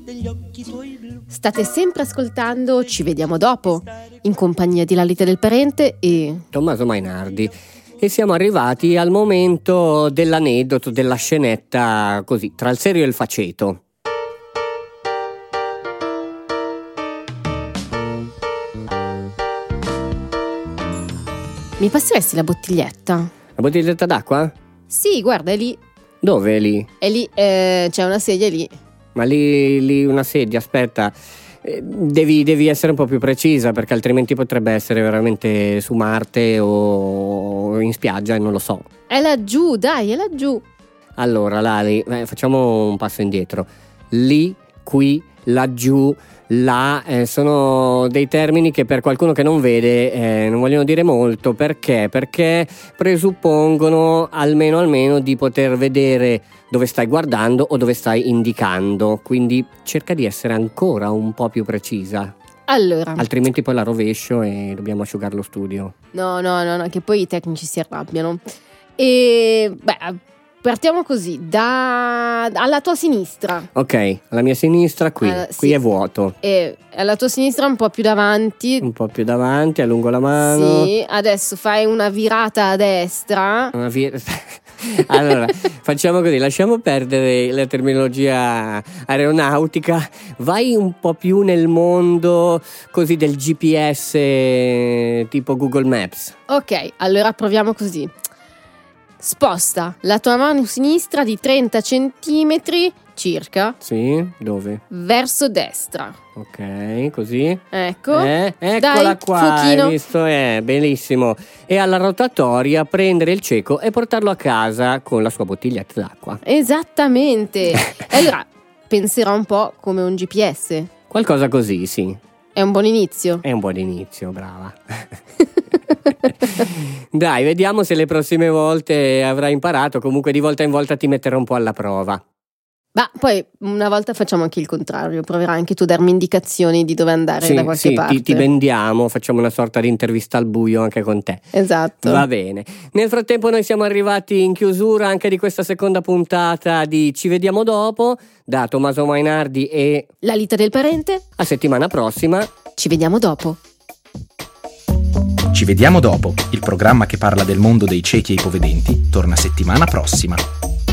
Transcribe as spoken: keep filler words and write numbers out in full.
State sempre ascoltando Ci vediamo dopo, in compagnia di Lalita del Parente e Tommaso Mainardi. E siamo arrivati al momento dell'aneddoto, della scenetta così, tra il serio e il faceto. Mi passeresti la bottiglietta? La bottiglietta d'acqua? Sì, guarda, è lì. Dove è lì? È lì, eh, c'è una sedia lì. Ma lì, lì una sedia, aspetta, eh, devi, devi essere un po' più precisa, perché altrimenti potrebbe essere veramente su Marte o in spiaggia e non lo so. È laggiù, dai, è laggiù. Allora Lali, eh, facciamo un passo indietro. Lì, qui, laggiù, là, eh, sono dei termini che per qualcuno che non vede eh, non vogliono dire molto. Perché? Perché presuppongono almeno almeno di poter vedere dove stai guardando o dove stai indicando, quindi cerca di essere ancora un po' più precisa. Allora, altrimenti poi la rovescio e dobbiamo asciugare lo studio. No, no, no, no, che poi i tecnici si arrabbiano. E beh, partiamo così, da alla tua sinistra. Ok, alla mia sinistra qui, uh, qui sì. è vuoto. E alla tua sinistra un po' più davanti. Un po' più davanti, allungo la mano. Sì, adesso fai una virata a destra. Una vir- allora, facciamo così, lasciamo perdere la terminologia aeronautica, vai un po' più nel mondo così del G P S tipo Google Maps. Ok, allora proviamo così. Sposta la tua mano sinistra di trenta centimetri circa. Sì, dove? Verso destra. Ok, così. Ecco. Eh, eccola Dai, qua, fuochino. hai visto? È bellissimo. E alla rotatoria prendere il cieco e portarlo a casa con la sua bottiglietta d'acqua. Esattamente. Allora, penserà un po' come un G P S. Qualcosa così, sì. È un buon inizio. È un buon inizio, brava. Dai, vediamo se le prossime volte avrai imparato. Comunque di volta in volta ti metterò un po' alla prova. Ma poi una volta facciamo anche il contrario, proverai anche tu a darmi indicazioni di dove andare sì, da qualche sì, parte. Ti, ti vendiamo, facciamo una sorta di intervista al buio anche con te. Esatto. Va bene. Nel frattempo noi siamo arrivati in chiusura anche di questa seconda puntata di Ci vediamo dopo, da Tommaso Mainardi e Lalita del Parente. A settimana prossima. Ci vediamo dopo. Ci vediamo dopo, il programma che parla del mondo dei ciechi e ipovedenti torna settimana prossima.